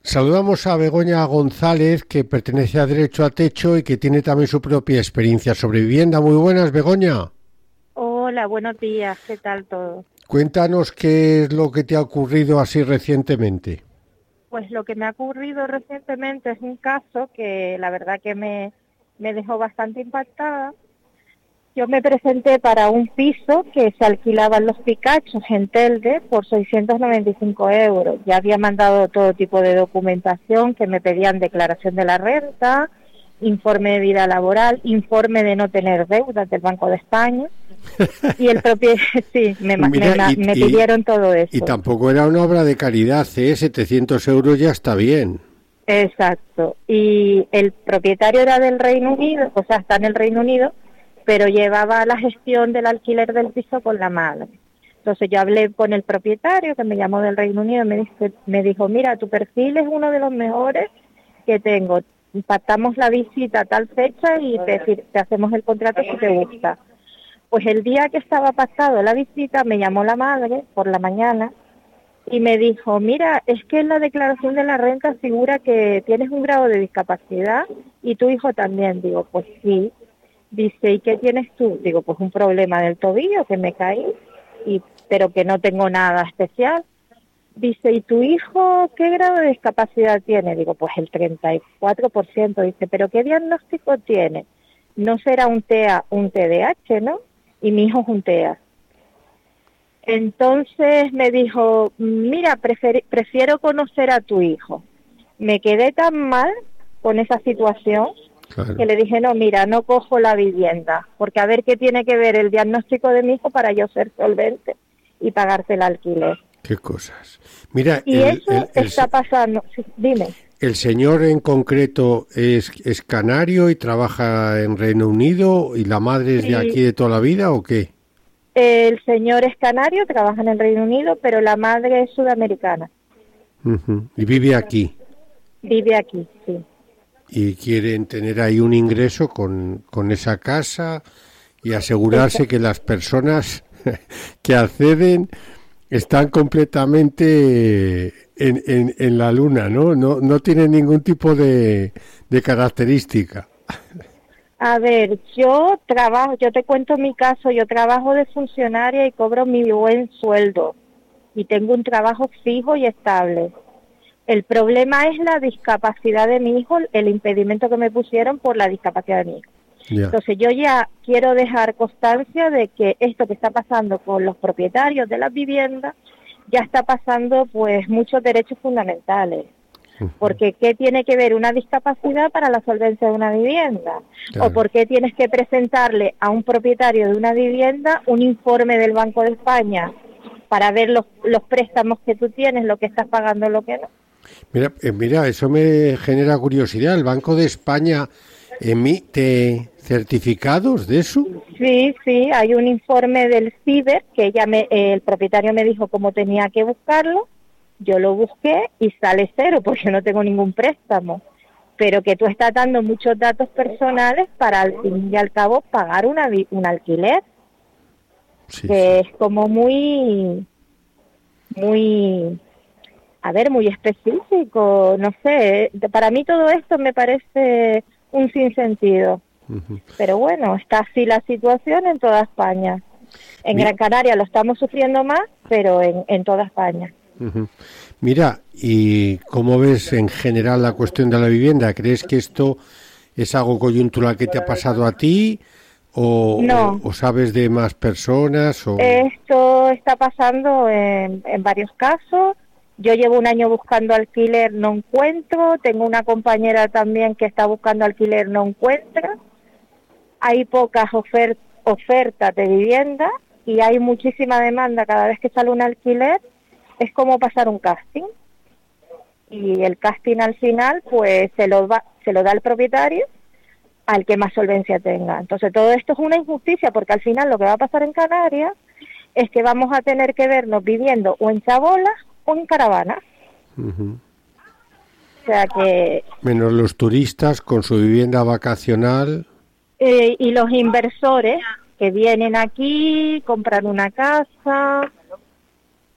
Saludamos a Begoña González, que pertenece a Derecho a Techo y que tiene también su propia experiencia sobre vivienda. Muy buenas, Begoña. Hola, buenos días, ¿qué tal todo? Cuéntanos qué es lo que te ha ocurrido así recientemente. Pues lo que me ha ocurrido recientemente es un caso que la verdad que me dejó bastante impactada. Yo me presenté para un piso que se alquilaba en Los Picachos, en Telde, por 695 euros. Ya había mandado todo tipo de documentación que me pedían declaración de la renta, informe de vida laboral, informe de no tener deudas del Banco de España. Y el propio, sí, Mira, me pidieron todo y eso. tampoco era una obra de caridad, ¿eh? 700 euros ya está bien. Exacto. Y el propietario era del Reino Unido, o sea, está en el Reino Unido, pero llevaba la gestión del alquiler del piso con la madre. Entonces yo hablé con el propietario, que me llamó del Reino Unido, y me dijo, mira, tu perfil es uno de los mejores que tengo. Pactamos la visita a tal fecha y te hacemos el contrato si te gusta. Pues el día que estaba pactado la visita, me llamó la madre por la mañana y me dijo, mira, es que en la declaración de la renta figura que tienes un grado de discapacidad y tu hijo también. Digo, pues sí. Dice, ¿y qué tienes tú? Digo, pues un problema del tobillo, que me caí, pero que no tengo nada especial. Dice, ¿y tu hijo qué grado de discapacidad tiene? Digo, pues el 34%. Dice, ¿pero qué diagnóstico tiene? No será un TEA, un TDAH, ¿no? Y mi hijo es un TEA. Entonces me dijo, mira, prefiero conocer a tu hijo. Me quedé tan mal con esa situación que Claro. le dije, no, mira, no cojo la vivienda, porque a ver qué tiene que ver el diagnóstico de mi hijo para yo ser solvente y pagarte el alquiler. Qué cosas. Mira, Y eso está pasando, sí, dime. el señor en concreto es canario y trabaja en Reino Unido y la madre es de aquí Sí, de toda la vida, ¿o qué? el señor es canario, trabaja en el Reino Unido, pero la madre es sudamericana, Ujú. Y vive aquí. vive aquí, sí. Y quieren tener ahí un ingreso con esa casa y Esa- asegurarse que las personas que acceden están completamente en la luna, ¿no? No tienen ningún tipo de característica. A ver, yo trabajo, yo te cuento mi caso, yo trabajo de funcionaria y cobro mi buen sueldo y tengo un trabajo fijo y estable. El problema es la discapacidad de mi hijo, el impedimento que me pusieron por la discapacidad de mi hijo. Ya, Entonces yo ya quiero dejar constancia de que esto que está pasando con los propietarios de las viviendas ya está pasando pues muchos derechos fundamentales. Porque ¿qué tiene que ver una discapacidad para la solvencia de una vivienda? ¿O claro. por qué tienes que presentarle a un propietario de una vivienda un informe del Banco de España para ver los préstamos que tú tienes, lo que estás pagando, lo que no? Mira, eso me genera curiosidad. ¿El Banco de España emite certificados de eso? Sí, sí, hay un informe del CIBER que el propietario me dijo cómo tenía que buscarlo, yo lo busqué y sale cero porque no tengo ningún préstamo, pero que tú estás dando muchos datos personales para al fin y al cabo pagar un alquiler, Sí, que sí. es como muy, a ver, muy específico, no sé, para mí todo esto me parece un sinsentido. Ujú. Pero bueno, está así la situación en toda España. En Mi- Gran Canaria lo estamos sufriendo más, pero en toda España. Ujú. Mira, ¿y cómo ves en general la cuestión de la vivienda? ¿Crees que esto es algo coyuntural que te ha pasado a ti No, o sabes de más personas o esto está pasando en varios casos. Yo llevo un año buscando alquiler, no encuentro. Tengo una compañera también que está buscando alquiler, no encuentra. Hay pocas ofertas de vivienda y hay muchísima demanda. Cada vez que sale un alquiler es como pasar un casting. Y el casting al final pues se lo da el propietario al que más solvencia tenga. Entonces todo esto es una injusticia porque al final lo que va a pasar en Canarias es que vamos a tener que vernos viviendo o en chabolas o en caravanas. ujú. O sea que Menos los turistas con su vivienda vacacional? y los inversores que vienen aquí, compran una casa,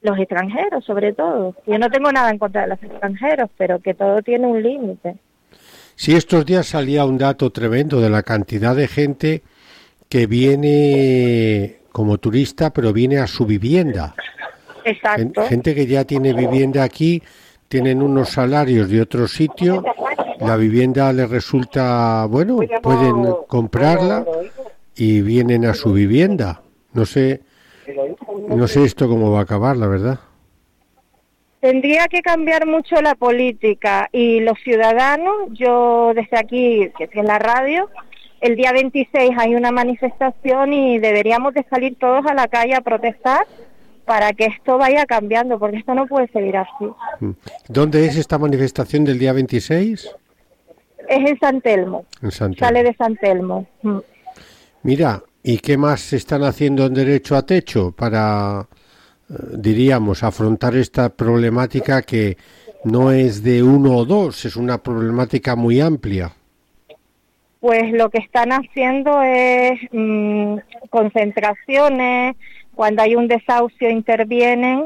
los extranjeros sobre todo. Yo no tengo nada en contra de los extranjeros, pero que todo tiene un límite. Sí, estos días salía un dato tremendo de la cantidad de gente que viene como turista, pero viene a su vivienda. Exacto. Gente que ya tiene vivienda aquí, tienen unos salarios de otro sitio, la vivienda les resulta, bueno, pueden comprarla y vienen a su vivienda. No sé esto cómo va a acabar, la verdad. Tendría que cambiar mucho la política y los ciudadanos. Yo desde aquí, que es en la radio, el día 26 hay una manifestación y deberíamos de salir todos a la calle a protestar para que esto vaya cambiando, porque esto no puede seguir así. ¿Dónde es esta manifestación del día 26? Es en San Telmo. Sale de San Telmo. Mira, ¿y qué más están haciendo en Derecho a Techo para, diríamos, afrontar esta problemática que no es de uno o dos, es una problemática muy amplia? Pues lo que están haciendo es concentraciones. Cuando hay un desahucio intervienen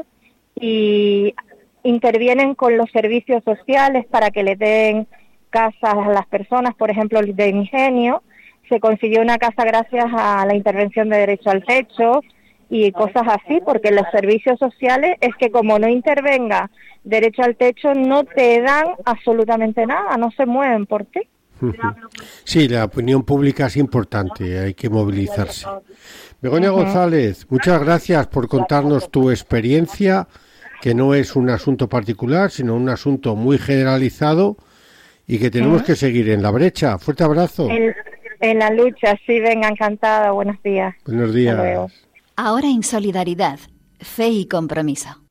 con los servicios sociales para que le den casas a las personas. Por ejemplo, de Ingenio se consiguió una casa gracias a la intervención de Derecho al Techo y cosas así, porque los servicios sociales es que como no intervenga Derecho al Techo no te dan absolutamente nada, no se mueven por ti. Sí, la opinión pública es importante, hay que movilizarse. Begoña González, muchas gracias por contarnos tu experiencia, que no es un asunto particular, sino un asunto muy generalizado y que tenemos que seguir en la brecha. Fuerte abrazo. En la lucha, sí, venga, encantada, buenos días. Buenos días. Ahora en Solidaridad, Fe y Compromiso.